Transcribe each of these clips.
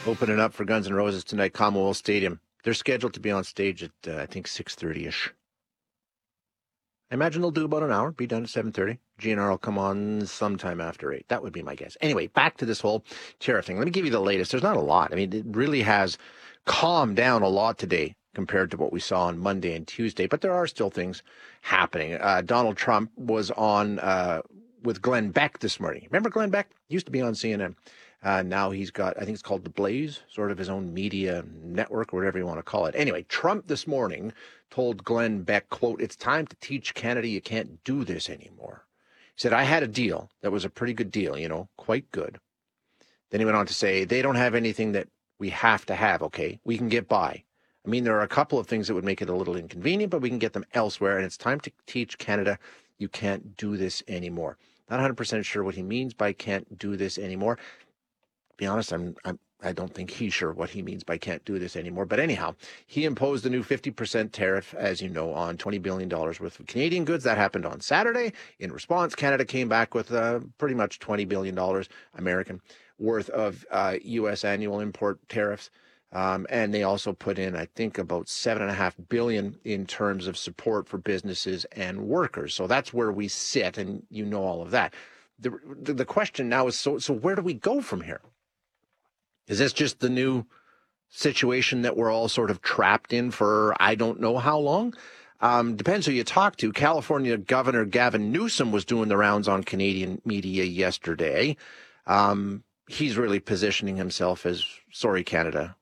Opening up for Guns N' Roses tonight, Commonwealth Stadium. They're scheduled to be on stage at, I think, 6:30-ish. I imagine they'll do about an hour, be done at 7:30. GNR will come on sometime after 8. That would be my guess. Anyway, back to this whole tariff thing. Let me give you the latest. There's not a lot. I mean, it really has calmed down a lot today compared to what we saw on Monday and Tuesday, but there are still things happening. Donald Trump was on with Glenn Beck this morning. Remember Glenn Beck? Used to be on CNN. Now he's got, I think it's called The Blaze, sort of his own media network, or whatever you want to call it. Anyway, Trump this morning told Glenn Beck, quote, "It's time to teach Canada you can't do this anymore." He said, "I had a deal that was a pretty good deal, quite good." Then he went on to say, "They don't have anything that we have to have, okay? We can get by. I mean, there are a couple of things that would make it a little inconvenient, but we can get them elsewhere, and it's time to teach Canada you can't do this anymore." Not 100% sure what he means by can't do this anymore. To be honest, I don't think he's sure what he means by can't do this anymore. But anyhow, he imposed a new 50% tariff, as you know, on $20 billion worth of Canadian goods. That happened on Saturday. In response, Canada came back with pretty much $20 billion American worth of U.S. annual import tariffs. And they also put in, I think, about $7.5 billion in terms of support for businesses and workers. So that's where we sit, and you know all of that. The question now is, so where do we go from here? Is this just the new situation that we're all sort of trapped in for I don't know how long? Depends who you talk to. California Governor Gavin Newsom was doing the rounds on Canadian media yesterday. He's really positioning himself as, sorry, Canada,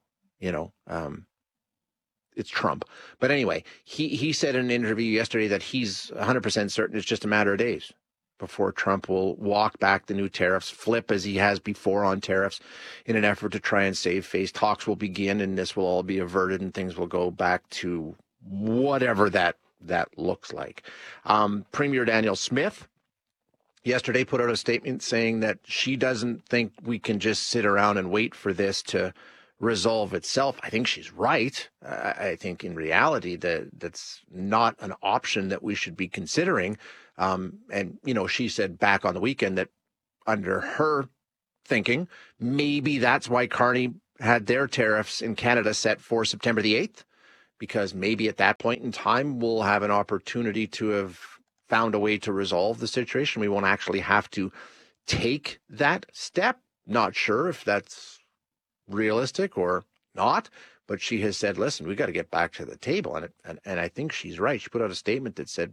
it's Trump. But anyway, he said in an interview yesterday that he's 100% certain it's just a matter of days before Trump will walk back the new tariffs, flip as he has before on tariffs in an effort to try and save face. Talks will begin and this will all be averted and things will go back to whatever that looks like. Premier Danielle Smith yesterday put out a statement saying that she doesn't think we can just sit around and wait for this to resolve itself. I think she's right. I think in reality that's not an option that we should be considering. And, she said back on the weekend that under her thinking, maybe that's why Carney had their tariffs in Canada set for September the 8th, because maybe at that point in time, we'll have an opportunity to have found a way to resolve the situation. We won't actually have to take that step. Not sure if that's realistic or not, but she has said, listen, we got to get back to the table. And I think she's right. She put out a statement that said,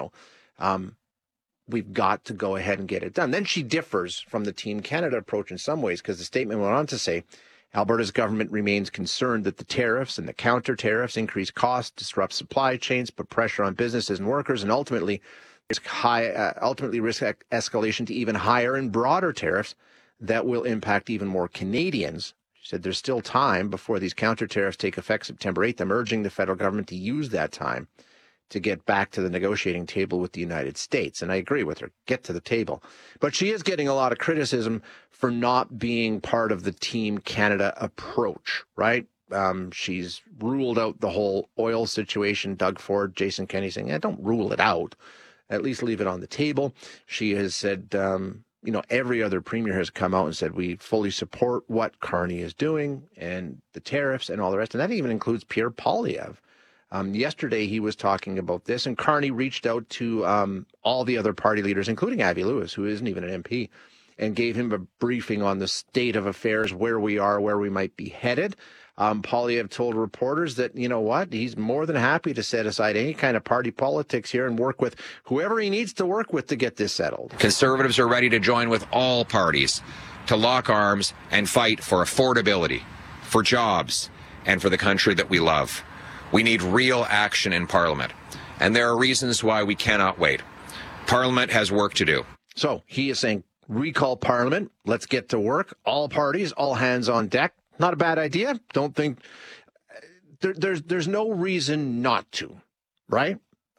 we've got to go ahead and get it done. Then she differs from the Team Canada approach in some ways, because the statement went on to say, Alberta's government remains concerned that the tariffs and the counter tariffs increase costs, disrupt supply chains, put pressure on businesses and workers, and ultimately risk escalation to even higher and broader tariffs that will impact even more Canadians. She said there's still time before these counter tariffs take effect September 8th. I'm urging the federal government to use that time to get back to the negotiating table with the United States. And I agree with her, get to the table. But she is getting a lot of criticism for not being part of the Team Canada approach, right? She's ruled out the whole oil situation. Doug Ford, Jason Kenney saying, don't rule it out. At least leave it on the table. She has said, every other premier has come out and said, we fully support what Carney is doing and the tariffs and all the rest. And that even includes Pierre Poilievre. Yesterday, he was talking about this, and Carney reached out to all the other party leaders, including Avi Lewis, who isn't even an MP, and gave him a briefing on the state of affairs, where we are, where we might be headed. Poilievre told reporters that, he's more than happy to set aside any kind of party politics here and work with whoever he needs to work with to get this settled. Conservatives are ready to join with all parties to lock arms and fight for affordability, for jobs, and for the country that we love. We need real action in Parliament, and there are reasons why we cannot wait. Parliament has work to do. So he is saying, recall Parliament, let's get to work, all parties, all hands on deck. Not a bad idea. Don't think there's no reason not to, right?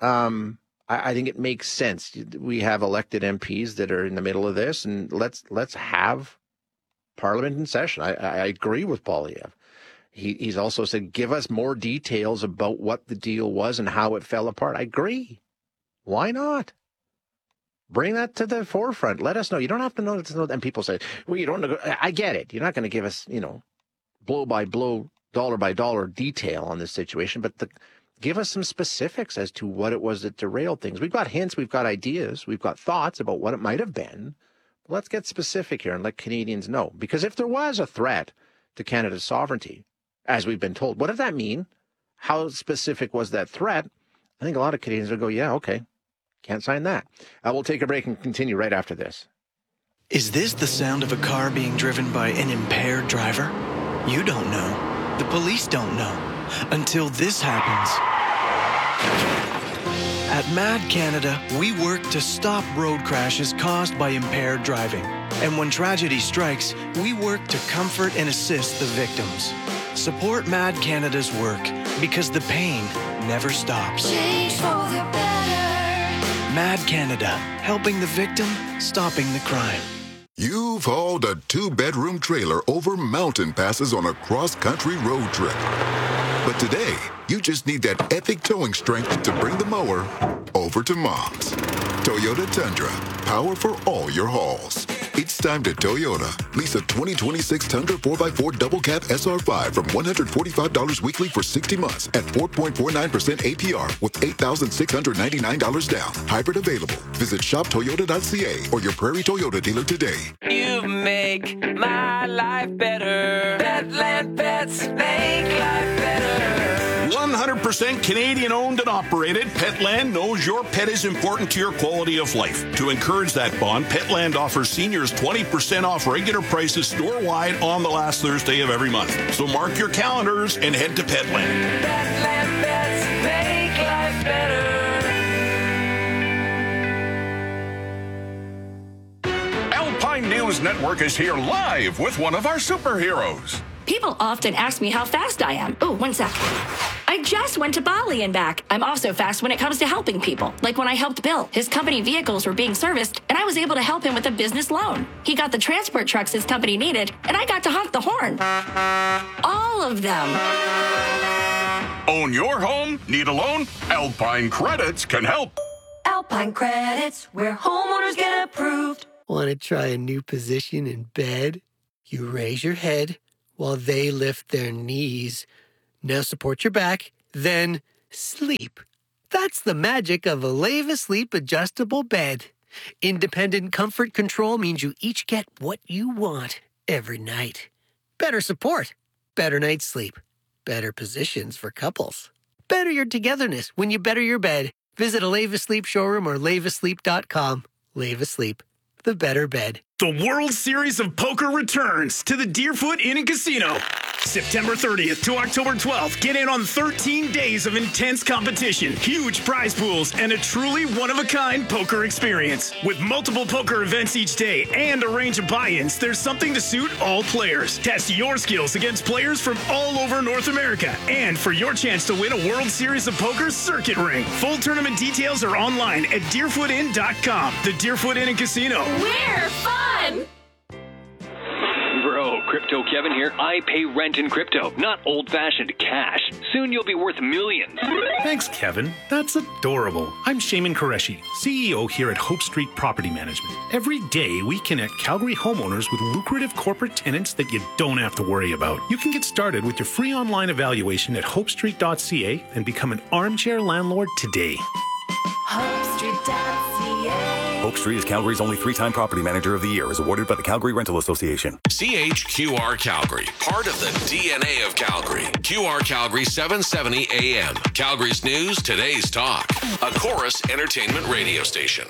I think it makes sense. We have elected MPs that are in the middle of this, and let's have Parliament in session. I agree with Poilievre. He's also said, give us more details about what the deal was and how it fell apart. I agree. Why not? Bring that to the forefront. Let us know. You don't have to know. And people say, well, you don't know. I get it. You're not going to give us, blow by blow, dollar by dollar detail on this situation, but give us some specifics as to what it was that derailed things. We've got hints, we've got ideas, we've got thoughts about what it might have been. Let's get specific here and let Canadians know. Because if there was a threat to Canada's sovereignty, as we've been told, what does that mean? How specific was that threat? I think a lot of Canadians will go, yeah, okay, can't sign that. We'll take a break and continue right after this. Is this the sound of a car being driven by an impaired driver? You don't know. The police don't know. Until this happens. At MAD Canada, we work to stop road crashes caused by impaired driving. And when tragedy strikes, we work to comfort and assist the victims. Support MAD Canada's work because the pain never stops. Change for the better. MAD Canada, helping the victim, stopping the crime. You've hauled a 2-bedroom trailer over mountain passes on a cross-country road trip. But today, you just need that epic towing strength to bring the mower over to Mom's. Toyota Tundra, power for all your hauls. It's time to Toyota. Lease a 2026 Tundra 4x4 double cab SR5 from $145 weekly for 60 months at 4.49% APR with $8,699 down. Hybrid available. Visit shoptoyota.ca or your Prairie Toyota dealer today. You make my life better. Petland Pets make life better. 100% Canadian owned and operated, Petland knows your pet is important to your quality of life. To encourage that bond, Petland offers seniors 20% off regular prices store-wide on the last Thursday of every month. So mark your calendars and head to Petland. Petland Pets make life better. Alpine News Network is here live with one of our superheroes. People often ask me how fast I am. Oh, one sec. I just went to Bali and back. I'm also fast when it comes to helping people. Like when I helped Bill. His company vehicles were being serviced, and I was able to help him with a business loan. He got the transport trucks his company needed, and I got to honk the horn. All of them. Own your home? Need a loan? Alpine Credits can help. Alpine Credits, where homeowners get approved. Want to try a new position in bed? You raise your head while they lift their knees. Now support your back, then sleep. That's the magic of a Leva Sleep adjustable bed. Independent comfort control means you each get what you want every night. Better support, better night's sleep, better positions for couples. Better your togetherness when you better your bed. Visit a Leva Sleep showroom or levasleep.com. Leva Sleep, the better bed. The World Series of Poker returns to the Deerfoot Inn and Casino. September 30th to October 12th. Get in on 13 days of intense competition, huge prize pools, and a truly one-of-a-kind poker experience. With multiple poker events each day and a range of buy-ins, there's something to suit all players. Test your skills against players from all over North America. And for your chance to win a World Series of Poker circuit ring. Full tournament details are online at deerfootin.com. The Deerfoot Inn and Casino. We're fun! Bro, Crypto Kevin here. I pay rent in crypto, not old-fashioned cash. Soon you'll be worth millions. Thanks, Kevin. That's adorable. I'm Shaman Qureshi, CEO here at Hope Street Property Management. Every day, we connect Calgary homeowners with lucrative corporate tenants that you don't have to worry about. You can get started with your free online evaluation at hopestreet.ca and become an armchair landlord today. HopeStreet.ca. Hope Street is Calgary's only 3-time property manager of the year, as awarded by the Calgary Rental Association. CHQR Calgary, part of the DNA of Calgary. QR Calgary 770 AM. Calgary's news, today's talk. A Chorus Entertainment radio station.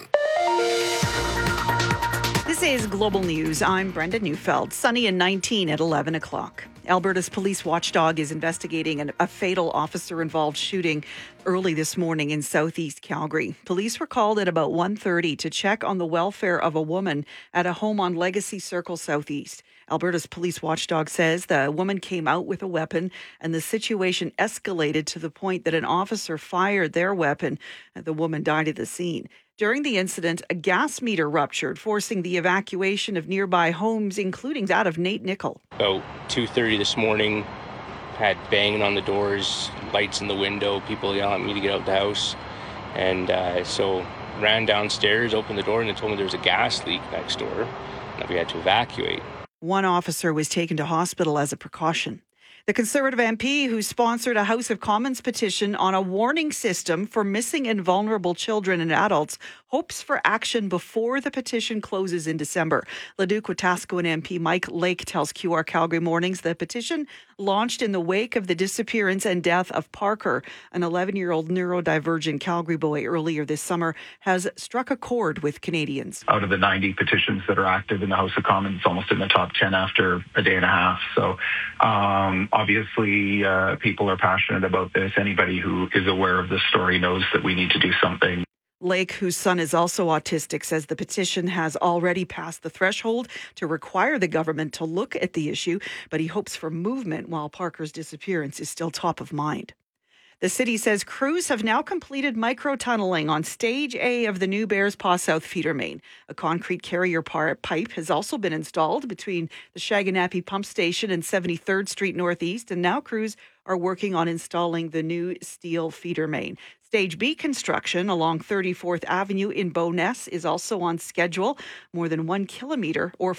This is Global News. I'm Brenda Neufeld. Sunny and 19 at 11 o'clock. Alberta's police watchdog is investigating a fatal officer-involved shooting early this morning in southeast Calgary. Police were called at about 1:30 to check on the welfare of a woman at a home on Legacy Circle Southeast. Alberta's police watchdog says the woman came out with a weapon and the situation escalated to the point that an officer fired their weapon and the woman died at the scene. During the incident, a gas meter ruptured, forcing the evacuation of nearby homes, including that of Nate Nickel. About 2:30 this morning, had banging on the doors, lights in the window, people yelling at me to get out the house. And so ran downstairs, opened the door, and they told me there was a gas leak next door, and that we had to evacuate. One officer was taken to hospital as a precaution. The Conservative MP who sponsored a House of Commons petition on a warning system for missing and vulnerable children and adults hopes for action before the petition closes in December. Leduc-Wetaskiwin MP Mike Lake tells QR Calgary Mornings the petition, launched in the wake of the disappearance and death of Parker, an 11-year-old neurodivergent Calgary boy earlier this summer, has struck a chord with Canadians. Out of the 90 petitions that are active in the House of Commons, it's almost in the top 10 after a day and a half. So obviously, people are passionate about this. Anybody who is aware of this story knows that we need to do something. Lake, whose son is also autistic, says the petition has already passed the threshold to require the government to look at the issue, but he hopes for movement while Parker's disappearance is still top of mind. The city says crews have now completed micro-tunneling on Stage A of the new Bears Paw South feeder main. A concrete carrier pipe has also been installed between the Shaganappi Pump Station and 73rd Street Northeast, and now crews are working on installing the new steel feeder main. Stage B construction along 34th Avenue in Bowness is also on schedule. More than 1 kilometre, or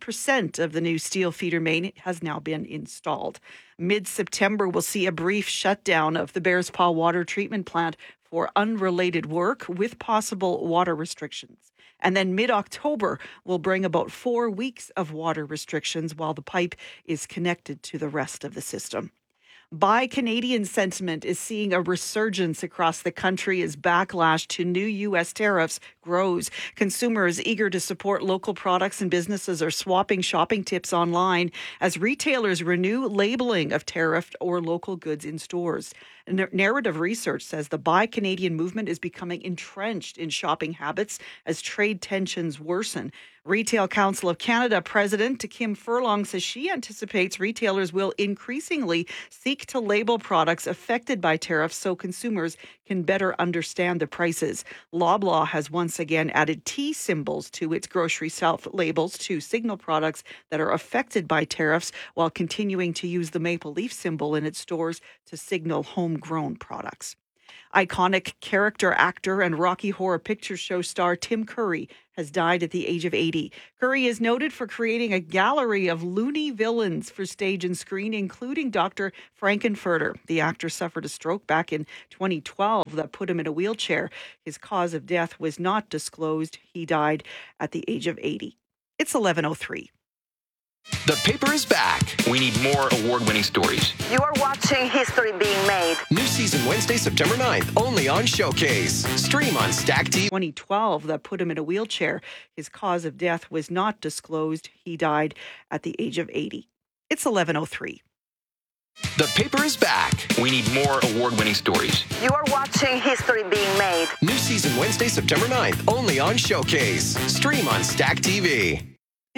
40% of the new steel feeder main, has now been installed. Mid-September will see a brief shutdown of the Bears Paw water treatment plant for unrelated work with possible water restrictions. And then mid-October will bring about 4 weeks of water restrictions while the pipe is connected to the rest of the system. Buy Canadian sentiment is seeing a resurgence across the country as backlash to new U.S. tariffs grows. Consumers eager to support local products and businesses are swapping shopping tips online as retailers renew labeling of tariffed or local goods in stores. Narrative Research says the Buy Canadian movement is becoming entrenched in shopping habits as trade tensions worsen. Retail Council of Canada President Kim Furlong says she anticipates retailers will increasingly seek to label products affected by tariffs so consumers can better understand the prices. Loblaw has once again added T symbols to its grocery shelf labels to signal products that are affected by tariffs, while continuing to use the maple leaf symbol in its stores to signal homegrown products. Iconic character actor and Rocky Horror Picture Show star Tim Curry has died at the age of 80. Curry is noted for creating a gallery of loony villains for stage and screen, including Dr. Frankenfurter. The actor suffered a stroke back in 2012 that put him in a wheelchair. His cause of death was not disclosed. He died at the age of 80. It's 11:03. The paper is back. We need more award-winning stories. You are watching history being made. New season Wednesday, September 9th, only on Showcase. Stream on Stack TV. 2012 that put him in a wheelchair. His cause of death was not disclosed. He died at the age of 80. It's 11:03. The paper is back. We need more award-winning stories. You are watching history being made. New season Wednesday, September 9th, only on Showcase. Stream on Stack TV.